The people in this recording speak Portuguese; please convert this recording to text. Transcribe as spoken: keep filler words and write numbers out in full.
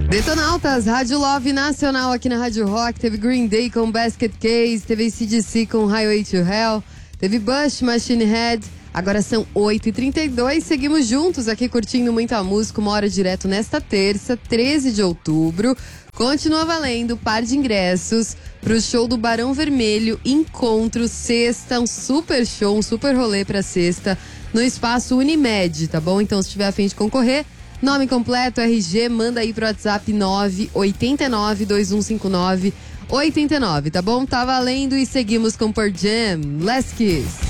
Detonautas, Rádio Love Nacional aqui na Rádio Rock. Teve Green Day com Basket Case, teve A C D C com Highway to Hell, teve Bush, Machine Head. Agora são oito e trinta e dois, seguimos juntos aqui curtindo muita música, uma hora direto nesta terça, treze de outubro. Continua valendo par de ingressos pro show do Barão Vermelho, Encontro, sexta, um super show, um super rolê pra sexta, no espaço Unimed, tá bom? Então se tiver a fim de concorrer, nome completo, R G, manda aí pro WhatsApp nove oito nove, dois um cinco nove, oito nove, tá bom? Tá valendo e seguimos com Pearl Jam, Last Kiss.